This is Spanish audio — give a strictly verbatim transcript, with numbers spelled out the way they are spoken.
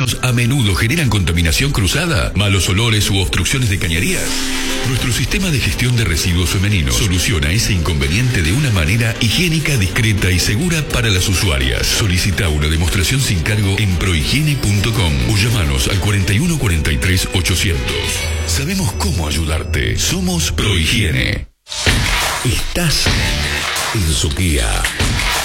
baños a menudo generan contaminación cruzada, malos olores u obstrucciones de cañerías? Nuestro sistema de gestión de residuos femeninos soluciona ese inconveniente de una manera higiénica, discreta y segura para las usuarias. Solicita una demostración sin cargo en prohigiene punto com o llamanos al cuarenta y uno cuarenta y tres ochocientos. Sabemos cómo ayudarte. Somos Prohigiene. Estás en Suquía.